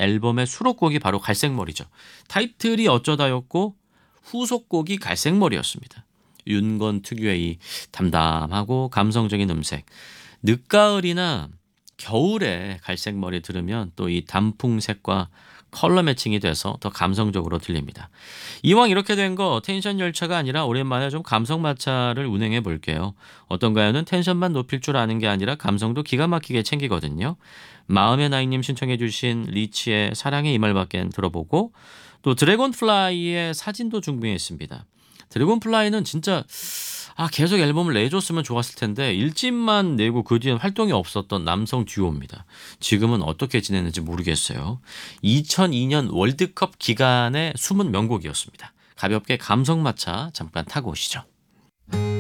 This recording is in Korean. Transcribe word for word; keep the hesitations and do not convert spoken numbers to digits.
앨범의 수록곡이 바로 갈색머리죠. 타이틀이 어쩌다였고 후속곡이 갈색머리였습니다. 윤건 특유의 이 담담하고 감성적인 음색, 늦가을이나 겨울에 갈색머리 들으면 또 이 단풍색과 컬러 매칭이 돼서 더 감성적으로 들립니다. 이왕 이렇게 된 거 텐션 열차가 아니라 오랜만에 좀 감성 마차를 운행해 볼게요. 어떤 가요는 텐션만 높일 줄 아는 게 아니라 감성도 기가 막히게 챙기거든요. 마음의 나이님 신청해 주신 리치의 사랑의 이 말밖엔 들어보고, 또 드래곤플라이의 사진도 준비했습니다. 드래곤플라이는 진짜 아 계속 앨범을 내줬으면 좋았을 텐데 일집만 내고 그 뒤엔 활동이 없었던 남성 듀오입니다. 지금은 어떻게 지내는지 모르겠어요. 이천이 년 월드컵 기간의 숨은 명곡이었습니다. 가볍게 감성마차 잠깐 타고 오시죠.